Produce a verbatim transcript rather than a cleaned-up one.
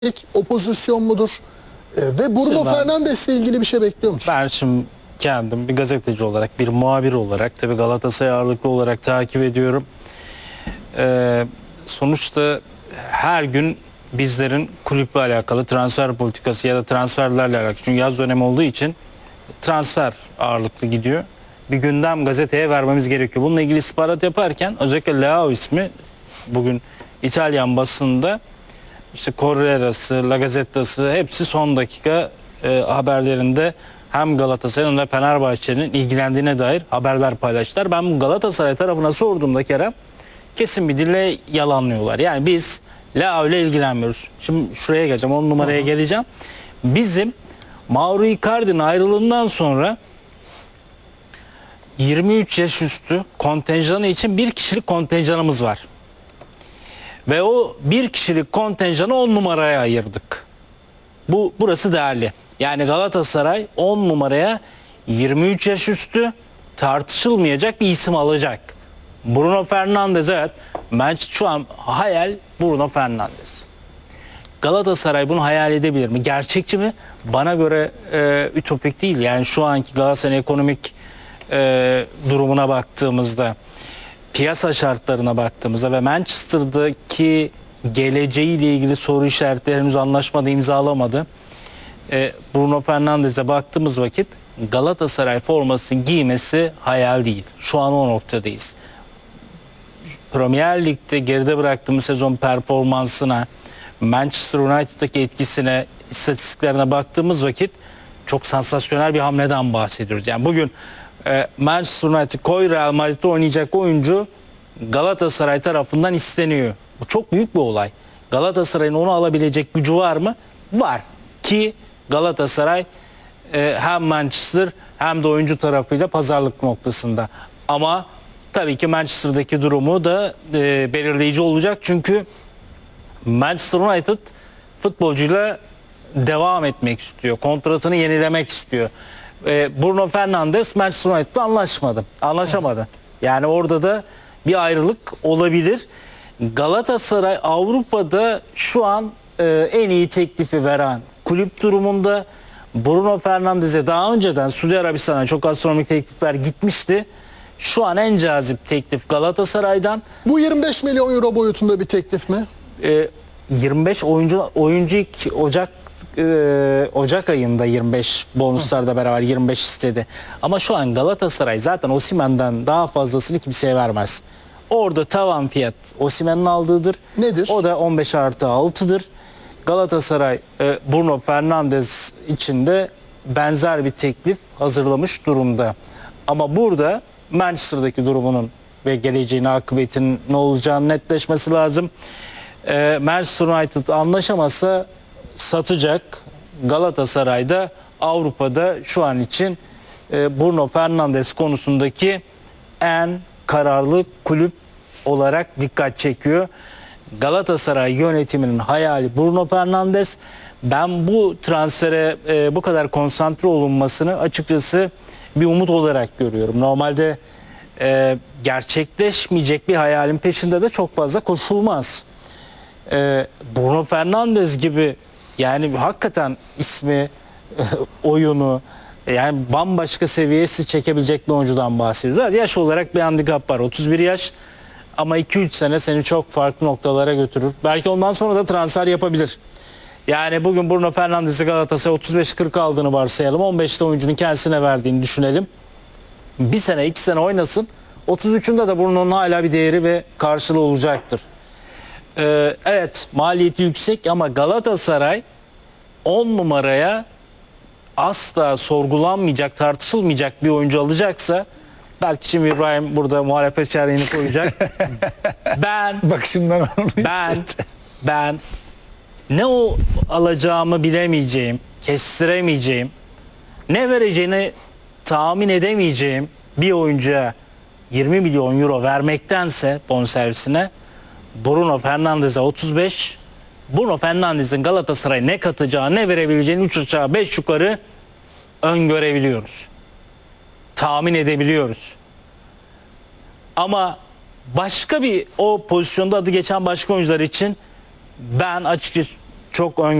ilk opozisyon mudur? E, ve Bruno ben, Fernandes'le ilgili bir şey bekliyor musun? Ben şimdi kendim bir gazeteci olarak, bir muhabir olarak, tabii Galatasaray ağırlıklı olarak takip ediyorum. Ee, sonuçta her gün bizlerin kulüple alakalı transfer politikası ya da transferlerle alakalı. Çünkü yaz dönemi olduğu için transfer ağırlıklı gidiyor. Bir gündem gazeteye vermemiz gerekiyor. Bununla ilgili istihbarat yaparken özellikle Leao ismi bugün İtalyan basında, İşte Correra'sı, La Gazzetta'sı hepsi son dakika e, haberlerinde hem Galatasaray'ın hem de Fenerbahçe'nin ilgilendiğine dair haberler paylaştılar. Ben bu Galatasaray tarafına sorduğumda Kerem kesin bir dille yalanlıyorlar. Yani biz Leao ile ilgilenmiyoruz. Şimdi şuraya geleceğim, on numaraya Hı-hı. geleceğim. Bizim Mauro Icardi'nin ayrılığından sonra yirmi üç yaş üstü kontenjanı için bir kişilik kontenjanımız var. Ve o bir kişilik kontenjanı on numaraya ayırdık. Bu burası değerli. Yani Galatasaray on numaraya yirmi üç yaş üstü tartışılmayacak bir isim alacak. Bruno Fernandes, evet. Ben şu an hayal Bruno Fernandes. Galatasaray bunu hayal edebilir mi? Gerçekçi mi? Bana göre e, ütopik değil. Yani şu anki Galatasaray ekonomik e, durumuna baktığımızda, piyasa şartlarına baktığımızda ve Manchester'daki geleceğiyle ilgili soru işaretleri henüz anlaşmada imzalamadı. Ee, Bruno Fernandes'e baktığımız vakit Galatasaray formasını giymesi hayal değil. Şu an o noktadayız. Premier Lig'de geride bıraktığımız sezon performansına, Manchester United'daki etkisine, istatistiklerine baktığımız vakit çok sansasyonel bir hamleden bahsediyoruz. Yani bugün e, Manchester United koy Real Madrid'de oynayacak oyuncu Galatasaray tarafından isteniyor. Bu çok büyük bir olay. Galatasaray'ın onu alabilecek gücü var mı? Var. Ki Galatasaray e, hem Manchester hem de oyuncu tarafıyla pazarlık noktasında. Ama tabii ki Manchester'daki durumu da e, belirleyici olacak. Çünkü Manchester United futbolcuyla devam etmek istiyor. Kontratını yenilemek istiyor. E, Bruno Fernandes Manchester United'la anlaşmadı. Anlaşamadı. Yani orada da bir ayrılık olabilir. Galatasaray Avrupa'da şu an e, en iyi teklifi veren kulüp durumunda. Bruno Fernandes'e daha önceden Suudi Arabistan'a çok astronomik teklifler gitmişti. Şu an en cazip teklif Galatasaray'dan. Bu yirmi beş milyon euro boyutunda bir teklif mi? E, yirmi beş oyuncu oyuncu ilk Ocak e, Ocak ayında yirmi beş bonuslarla beraber yirmi beş istedi. Ama şu an Galatasaray zaten Osimhen'den daha fazlasını kimseye vermez. Orada tavan fiyat Osimhen'in aldığıdır. Nedir? O da on beş artı altıdır. Galatasaray e, Bruno Fernandes için de benzer bir teklif hazırlamış durumda. Ama burada Manchester'daki durumunun ve geleceğin akıbetinin ne olacağını netleşmesi lazım. E, Manchester United anlaşamazsa satacak. Galatasaray'da Avrupa'da şu an için e, Bruno Fernandes konusundaki en kararlı kulüp olarak dikkat çekiyor. Galatasaray yönetiminin hayali Bruno Fernandes. Ben bu transfere e, bu kadar konsantre olunmasını açıkçası bir umut olarak görüyorum. Normalde e, gerçekleşmeyecek bir hayalin peşinde de çok fazla koşulmaz. E, Bruno Fernandes gibi, yani hakikaten ismi, oyunu, yani bambaşka seviyesi çekebilecek bir oyuncudan bahsediyoruz. Hadi yaş olarak bir handikap var. otuz bir yaş. Ama iki üç sene seni çok farklı noktalara götürür. Belki ondan sonra da transfer yapabilir. Yani bugün Bruno Fernandes'i Galatasaray otuz beş kırk aldığını varsayalım. on beşte oyuncunun kendisine verdiğini düşünelim. Bir sene iki sene oynasın. otuz üçünde de Bruno'nun hala bir değeri ve karşılığı olacaktır. Ee, evet, maliyeti yüksek ama Galatasaray on numaraya asla sorgulanmayacak, tartışılmayacak bir oyuncu alacaksa, belki şimdi İbrahim burada muhalefet şerhini koyacak. ben bakışımdan ben ben ne o alacağımı bilemeyeceğim, kestiremeyeceğim, ne vereceğini tahmin edemeyeceğim bir oyuncuya yirmi milyon euro vermektense bonservisine Bruno Fernandes'e otuz beş, Bruno Fernandes'in Galatasaray'a ne katacağı, ne verebileceğini üç aşağı beş yukarı öngörebiliyoruz. Tahmin edebiliyoruz. Ama başka bir o pozisyonda adı geçen başka oyuncular için ben açıkçası çok çok ön